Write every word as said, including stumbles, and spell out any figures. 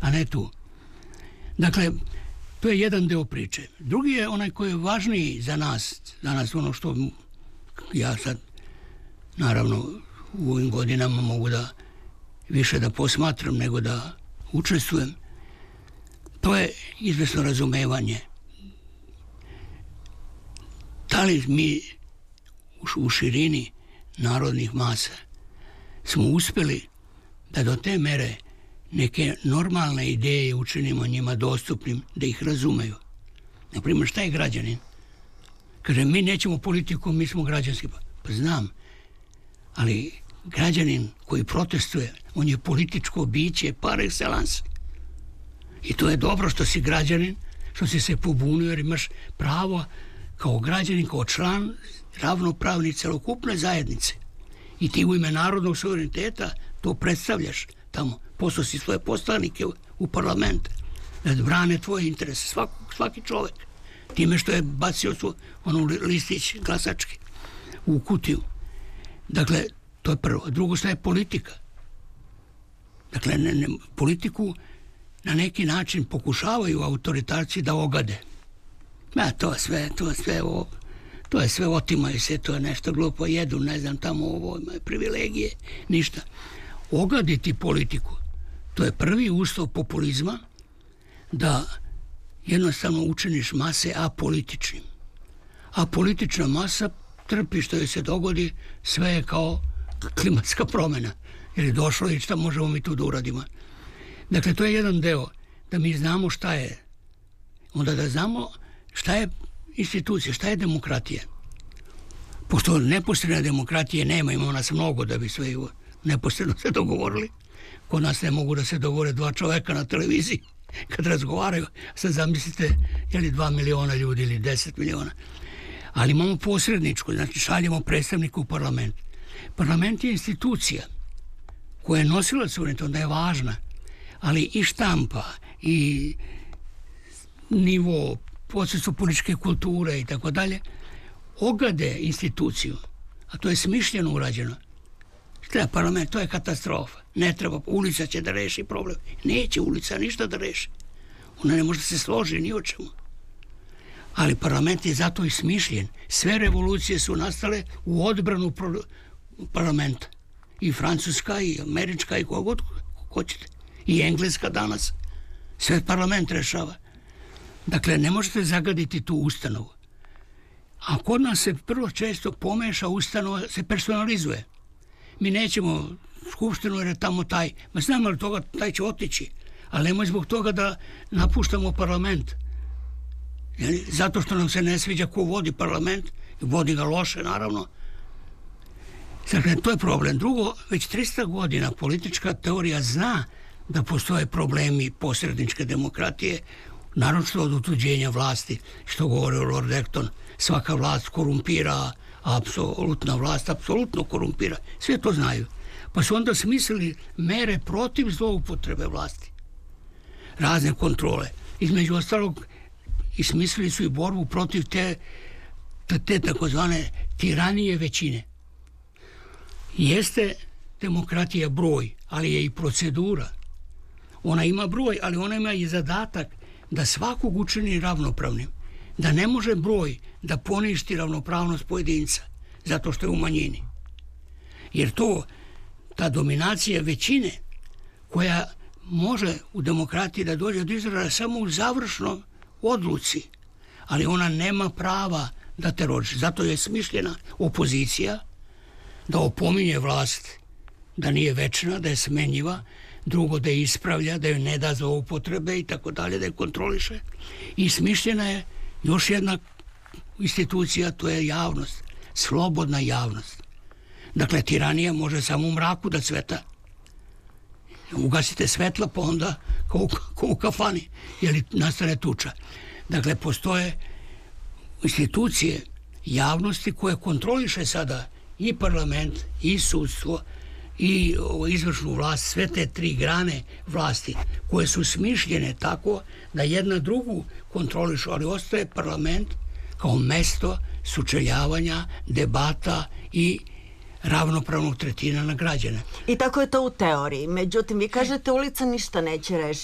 a ne tu. Dakle, to je jedan deo priče. Drugi je onaj koji je važniji za nas, za nas ono što ja sad, naravno, u ovim godinama mogu da više da posmatram nego da učestvujem. To je izvesno razumevanje. Da li mi u širini narodnih masa smo uspjeli da do te mere neke normalne ideje učinimo njima dostupnim, da ih razumeju. Naprimjer, šta je građanin? Kaže, mi nećemo politiku, mi smo građanski. Pa znam, ali građanin koji protestuje, on je političko biće par excellence. I to je dobro što si građanin, što si se pobunio, jer imaš pravo kao građanin, kao član ravnopravni celokupne zajednice. I ti u ime narodnog suvereniteta to predstavljaš tamo. Poslao si svoje poslanike u parlament da brane tvoje interese, svaki, svaki čovjek. Time što je bacio su ono listić glasački u kutiju. Dakle, to je prvo. Drugo, šta je politika? Dakle, ne, ne, politiku na neki način pokušavaju autoritarci da ogade. Ja, to sve, to sve ovo, to je sve otimaju se, to je nešto glupo, jedu, ne znam, tamo ovo, imaju privilegije, ništa. Ogaditi politiku, to je prvi uslov populizma, da jednostavno učiniš mase apolitičnim. A politična masa trpi što joj se dogodi, sve je kao klimatska promjena. Jer je došlo i šta možemo mi tu da uradimo. Dakle, to je jedan deo, da mi znamo šta je. Onda da znamo šta je institucija, šta je demokratija. Pošto neposredne demokratije nema, ima nas mnogo da bi sve neposredno se dogovorili. Kod nas ne mogu da se dogovore dva čoveka na televiziji kad razgovaraju. Sad zamislite, je li dva miliona ljudi ili deset miliona. Ali imamo posredničku, znači šaljemo predstavnika u parlament. Parlament je institucija koja je nosila suvereniteta, onda je važna, ali i štampa, i nivo, posredstvo političke kulture i tako dalje, ogade instituciju, a to je smišljeno urađeno. Šta je parlament? To je katastrofa. Ne treba, ulica će da reši problem. Neće ulica ništa da reši. Ona ne može da se složi ni o čemu. Ali parlament je zato i smišljen. Sve revolucije su nastale u odbranu parlamenta. I francuska, i američka, i kogod hoćete. I engleska danas. Sve parlament rešava. Dakle, ne možete zagaditi tu ustanovu. A kod nas se prvo često pomeša ustanova, se personalizuje. Mi nećemo skupštinu jer je tamo taj, ma znamo li toga, taj će otići, ali nemoj zbog toga da napuštamo parlament. Zato što nam se ne sviđa ko vodi parlament, vodi ga loše naravno. Dakle, to je problem. Drugo, već tristo godina politička teorija zna da postoje problemi posredničke demokratije, naročito od utuđenja vlasti, što govori Lord Acton, svaka vlast korumpira, apsolutna vlast apsolutno korumpira. Sve to znaju. Pa su onda smislili mere protiv zloupotrebe vlasti. Razne kontrole. Između ostalog, i smislili su i borbu protiv te, te, te takozvane tiranije većine. Jeste demokratija broj, ali je i procedura. Ona ima broj, ali ona ima i zadatak da svakog učini ravnopravnim. Da ne može broj da poništi ravnopravnost pojedinca zato što je u manjini. Jer to, ta dominacija većine koja može u demokratiji da dođe do izražaja samo u završnoj odluci, ali ona nema prava da teroriše. Zato je smišljena opozicija da opominje vlast da nije večna, da je smenjiva, drugo da je ispravlja, da je ne da za upotrebe i tako dalje, da je kontroliše. I smišljena je još jedna institucija, to je javnost, slobodna javnost. Dakle, tiranija može samo u mraku da cveta. Ugasite svetla, pa onda kao, kao u kafani, jer nastane tuča. Dakle, postoje institucije javnosti koje kontroliše sada i parlament, i sudstvo, i izvršnu vlast, sve te tri grane vlasti koje su smišljene tako da jedna drugu kontrolišu, ali ostaje parlament kao mesto sučeljavanja, debata i ravnopravnog tretina na građane. I tako je to u teoriji. Međutim, vi kažete ulica ništa neće rešiti.